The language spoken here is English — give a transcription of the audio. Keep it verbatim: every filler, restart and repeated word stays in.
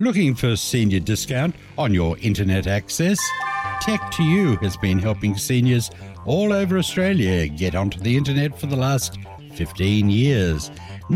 Looking for senior discount on your internet access? Tech to You has been helping seniors all over Australia get onto the internet for the last fifteen years.